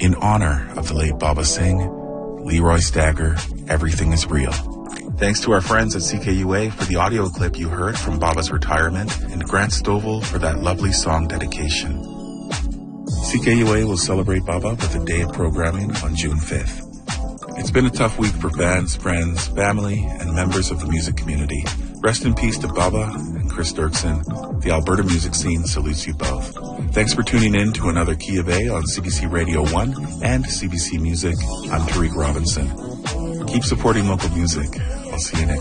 In honor of the late Baba Singh, Leroy Stagger, Everything is Real. Thanks to our friends at CKUA for the audio clip you heard from Baba's retirement, and Grant Stovall for that lovely song dedication. CKUA will celebrate Baba with a day of programming on June 5th. It's been a tough week for fans, friends, family, and members of the music community. Rest in peace to Baba and Chris Dirksen. The Alberta music scene salutes you both. Thanks for tuning in to another Key of A on CBC Radio 1 and CBC Music. I'm Tariq Robinson. Keep supporting local music. I'll see you next